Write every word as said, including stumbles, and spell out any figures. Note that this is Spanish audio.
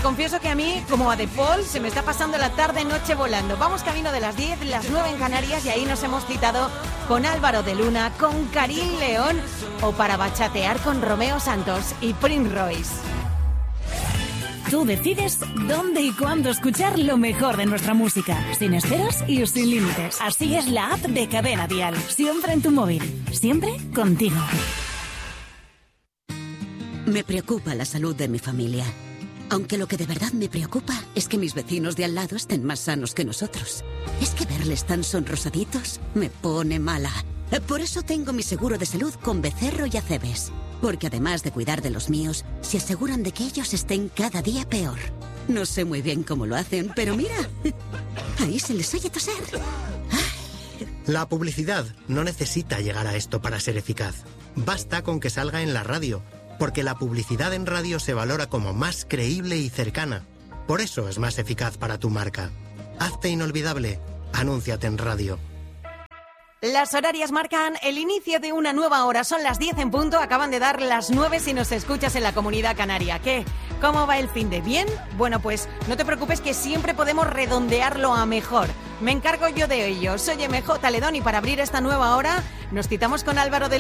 confieso que a mí, como a De Paul, se me está pasando la tarde-noche volando. Vamos camino de las diez, las nueve en Canarias, y ahí nos hemos citado con Álvaro de Luna, con Karim León o para bachatear con Romeo Santos y Prince Royce. Tú decides dónde y cuándo escuchar lo mejor de nuestra música, sin esperas y sin límites. Así es la app de Cadena Dial, siempre en tu móvil, siempre contigo. Me preocupa la salud de mi familia. Aunque lo que de verdad me preocupa es que mis vecinos de al lado estén más sanos que nosotros. Es que verles tan sonrosaditos me pone mala. Por eso tengo mi seguro de salud con Becerro y Acebes. Porque además de cuidar de los míos, se aseguran de que ellos estén cada día peor. No sé muy bien cómo lo hacen, pero mira, ahí se les oye toser. La publicidad no necesita llegar a esto para ser eficaz. Basta con que salga en la radio, porque la publicidad en radio se valora como más creíble y cercana. Por eso es más eficaz para tu marca. Hazte inolvidable. Anúnciate en radio. Las horarias marcan el inicio de una nueva hora. Son las diez en punto, acaban de dar las nueve si nos escuchas en la Comunidad Canaria. ¿Qué? ¿Cómo va el fin de bien? Bueno, pues no te preocupes que siempre podemos redondearlo a mejor. Me encargo yo de ello. Soy M J Ledón y para abrir esta nueva hora nos citamos con Álvaro de